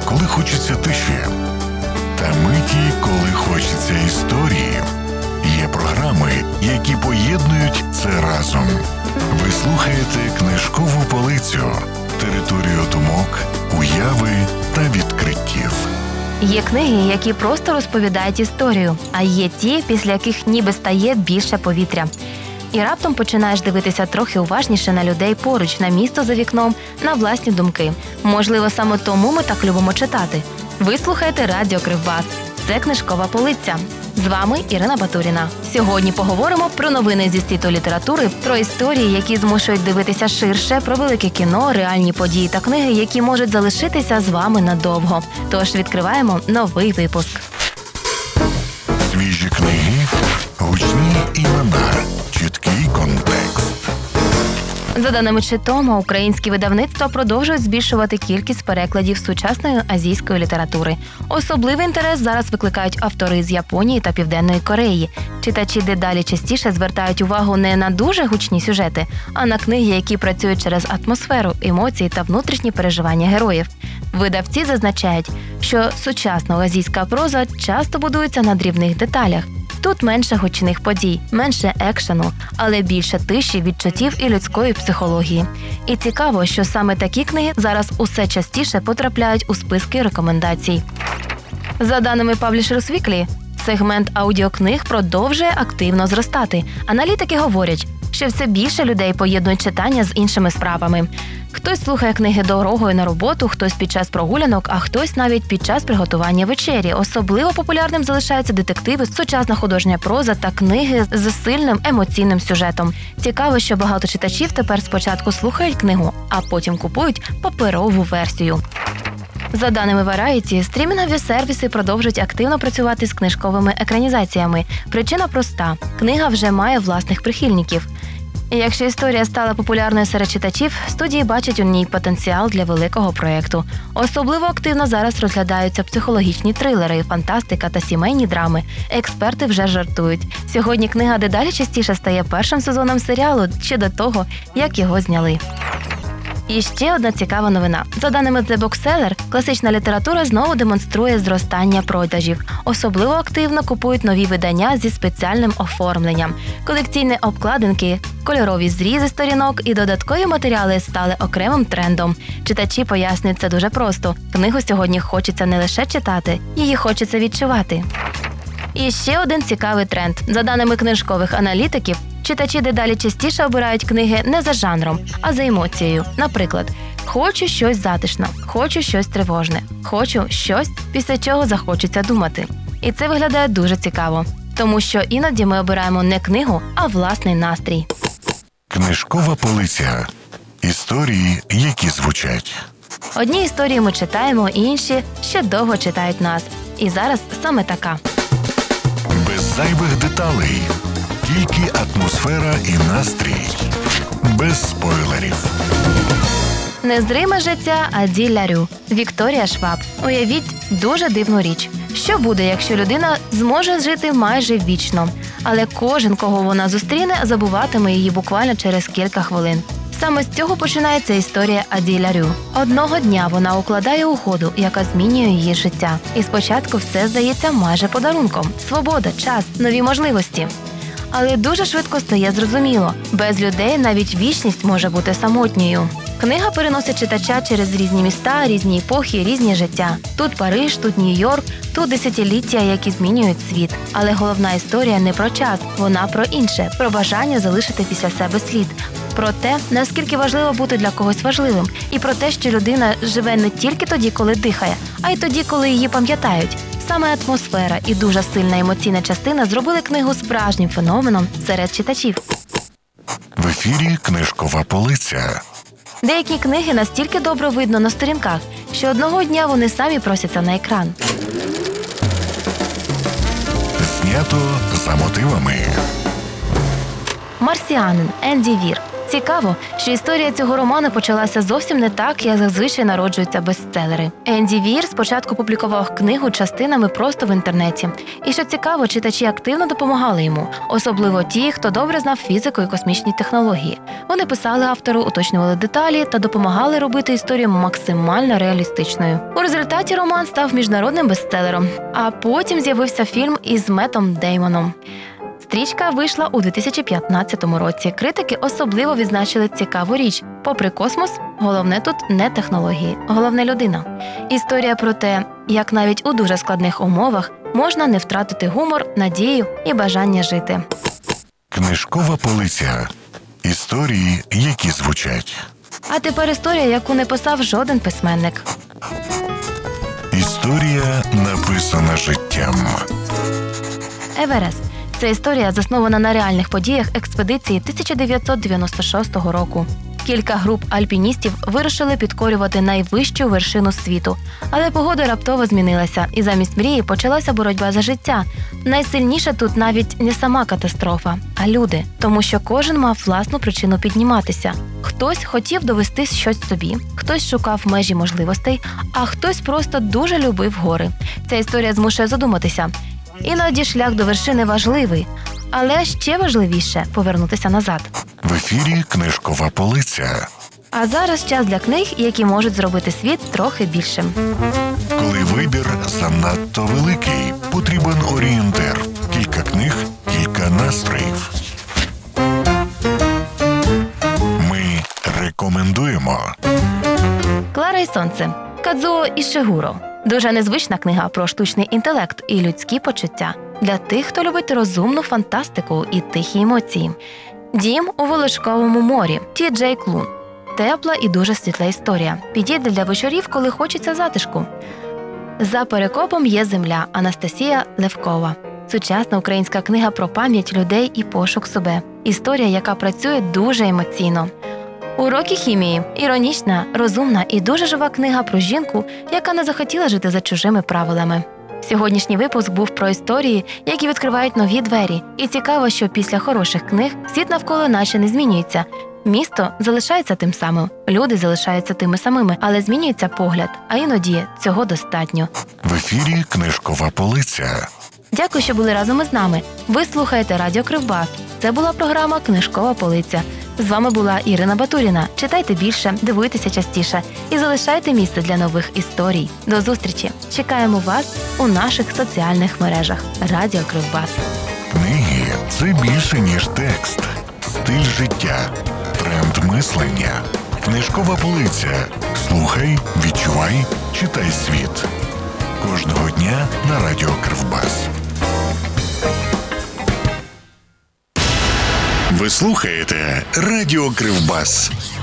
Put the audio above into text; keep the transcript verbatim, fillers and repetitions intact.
коли хочеться тиші, та миті, коли хочеться історії. Є програми, які поєднують це разом. Ви слухаєте «Книжкову полицю» – територію думок, уяви та відкриттів. Є книги, які просто розповідають історію, а є ті, після яких ніби стає більше повітря. І раптом починаєш дивитися трохи уважніше на людей поруч, на місто за вікном, на власні думки. Можливо, саме тому ми так любимо читати. Ви слухаєте Радіо Кривбас. Це «Книжкова полиця». З вами Ірина Батуріна. Сьогодні поговоримо про новини зі світу літератури, про історії, які змушують дивитися ширше, про велике кіно, реальні події та книги, які можуть залишитися з вами надовго. Тож відкриваємо новий випуск. Свіжі книги, гучні імена, чіткий контекст. За даними Читома, українські видавництва продовжують збільшувати кількість перекладів сучасної азійської літератури. Особливий інтерес зараз викликають автори з Японії та Південної Кореї. Читачі дедалі частіше звертають увагу не на дуже гучні сюжети, а на книги, які працюють через атмосферу, емоції та внутрішні переживання героїв. Видавці зазначають, що сучасна азійська проза часто будується на дрібних деталях. Тут менше гучних подій, менше екшену, але більше тиші, відчуттів і людської психології. І цікаво, що саме такі книги зараз усе частіше потрапляють у списки рекомендацій. За даними Publishers Weekly, сегмент аудіокниг продовжує активно зростати. Аналітики говорять, що все більше людей поєднують читання з іншими справами. Хтось слухає книги дорогою на роботу, хтось під час прогулянок, а хтось навіть під час приготування вечері. Особливо популярним залишаються детективи, сучасна художня проза та книги з сильним емоційним сюжетом. Цікаво, що багато читачів тепер спочатку слухають книгу, а потім купують паперову версію. За даними Variety, стрімінгові сервіси продовжують активно працювати з книжковими екранізаціями. Причина проста – книга вже має власних прихильників. І якщо історія стала популярною серед читачів, студії бачать у ній потенціал для великого проєкту. Особливо активно зараз розглядаються психологічні трилери, фантастика та сімейні драми. Експерти вже жартують. Сьогодні книга дедалі частіше стає першим сезоном серіалу ще до того, як його зняли. І ще одна цікава новина. За даними The Bookseller, класична література знову демонструє зростання продажів. Особливо активно купують нові видання зі спеціальним оформленням. Колекційні обкладинки, кольорові зрізи сторінок і додаткові матеріали стали окремим трендом. Читачі пояснюють це дуже просто. Книгу сьогодні хочеться не лише читати, її хочеться відчувати. І ще один цікавий тренд. За даними книжкових аналітиків, читачі дедалі частіше обирають книги не за жанром, а за емоцією. Наприклад, «Хочу щось затишне», «Хочу щось тривожне», «Хочу щось, після чого захочеться думати». І це виглядає дуже цікаво, тому що іноді ми обираємо не книгу, а власний настрій. Книжкова полиця. Історії, які звучать. Одні історії ми читаємо, інші ще довго читають нас. І зараз саме така. Без зайвих деталей. Тільки атмосфера і настрій. Без спойлерів. Незриме життя Аді Ларю. Вікторія Шваб. Уявіть дуже дивну річ. Що буде, якщо людина зможе жити майже вічно? Але кожен, кого вона зустріне, забуватиме її буквально через кілька хвилин. Саме з цього починається історія Аді Ларю. Одного дня вона укладає угоду, яка змінює її життя. І спочатку все здається майже подарунком. Свобода, час, нові можливості. Але дуже швидко стає зрозуміло, без людей навіть вічність може бути самотньою. Книга переносить читача через різні міста, різні епохи, різні життя. Тут Париж, тут Нью-Йорк, тут десятиліття, які змінюють світ. Але головна історія не про час, вона про інше, про бажання залишити після себе слід. Про те, наскільки важливо бути для когось важливим. І про те, що людина живе не тільки тоді, коли дихає, а й тоді, коли її пам'ятають. Саме атмосфера і дуже сильна емоційна частина зробили книгу справжнім феноменом серед читачів. В ефірі «Книжкова полиця». Деякі книги настільки добре видно на сторінках, що одного дня вони самі просяться на екран. Знято за мотивами. «Марсіанин» Енді Вір. Цікаво, що історія цього роману почалася зовсім не так, як зазвичай народжуються бестселери. Енді Вір спочатку публікував книгу частинами просто в інтернеті. І що цікаво, читачі активно допомагали йому, особливо ті, хто добре знав фізику і космічні технології. Вони писали автору, уточнювали деталі та допомагали робити історію максимально реалістичною. У результаті роман став міжнародним бестселером, а потім з'явився фільм із Меттом Деймоном. Стрічка вийшла у дві тисячі п'ятнадцятому році. Критики особливо відзначили цікаву річ. Попри космос, головне тут не технології, головне людина. Історія про те, як навіть у дуже складних умовах можна не втратити гумор, надію і бажання жити. Книжкова полиця. Історії, які звучать. А тепер історія, яку не писав жоден письменник. Історія, написана життям. Еверест. Ця історія заснована на реальних подіях експедиції тисяча дев'ятсот дев'яносто шостого року. Кілька груп альпіністів вирушили підкорювати найвищу вершину світу. Але погода раптово змінилася, і замість мрії почалася боротьба за життя. Найсильніша тут навіть не сама катастрофа, а люди. Тому що кожен мав власну причину підніматися. Хтось хотів довести щось собі, хтось шукав межі можливостей, а хтось просто дуже любив гори. Ця історія змушує задуматися. Іноді шлях до вершини важливий, але ще важливіше – повернутися назад. В ефірі «Книжкова полиця». А зараз час для книг, які можуть зробити світ трохи більшим. Коли вибір занадто великий, потрібен орієнтир. Кілька книг, кілька настроїв. Ми рекомендуємо. Клара і сонце. Кадзуо Ішигуро. Дуже незвична книга про штучний інтелект і людські почуття. Для тих, хто любить розумну фантастику і тихі емоції. Дім у Волошковому морі. Ті Джей Клун. Тепла і дуже світла історія. Підійде для вечорів, коли хочеться затишку. За перекопом є земля. Анастасія Левкова. Сучасна українська книга про пам'ять людей і пошук себе. Історія, яка працює дуже емоційно. Уроки хімії. Іронічна, розумна і дуже жива книга про жінку, яка не захотіла жити за чужими правилами. Сьогоднішній випуск був про історії, які відкривають нові двері. І цікаво, що після хороших книг світ навколо наче не змінюється. Місто залишається тим самим, люди залишаються тими самими, але змінюється погляд, а іноді цього достатньо. В ефірі «Книжкова полиця». Дякую, що були разом із нами. Ви слухаєте Радіо Кривбас. Це була програма «Книжкова полиця». З вами була Ірина Батуріна. Читайте більше, дивуйтеся частіше і залишайте місце для нових історій. До зустрічі! Чекаємо вас у наших соціальних мережах. Радіо Кривбас. Книги – це більше, ніж текст. Стиль життя. Тренд мислення. Книжкова полиця. Слухай, відчувай, читай світ. Кожного дня на Радіо Кривбас. Ви слухаєте Радіо Кривбас.